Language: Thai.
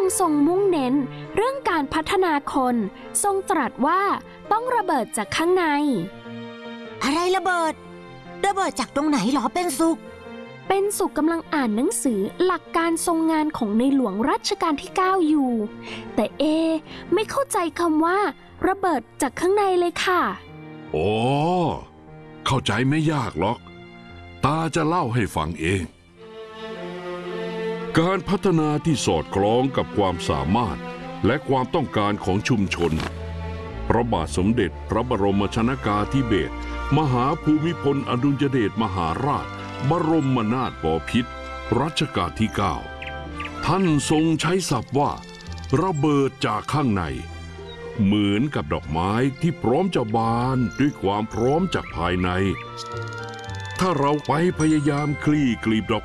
ค์ทรงมุ่งเน้นเรื่องการพัฒนาคนทรงตรัสว่าต้องระเบิดจากข้างในอะไรระเบิดจากตรงไหนหรอเป็นสุขกำลังอ่านหนังสือหลักการทรงงานของในหลวงรัชกาลที่ 9อยู่แต่ไม่เข้าใจคำว่าระเบิดจากข้างในเลยค่ะโอ้เข้าใจไม่ยากหรอกตาจะเล่าให้ฟังเองการพัฒนาที่สอดคล้องกับความสามารถและความต้องการของชุมชนพระบาทสมเด็จพระบรมชนกาธิเบศรมหาภูมิพลอดุลยเดชมหาราชบรมนาถบพิตรรัชกาลที่ 9ท่านทรงใช้ศัพท์ว่าระเบิดจากข้างในเหมือนกับดอกไม้ที่พร้อมจะบานด้วยความพร้อมจากภายในถ้าเราไปพยายามคลี่กลีบดอก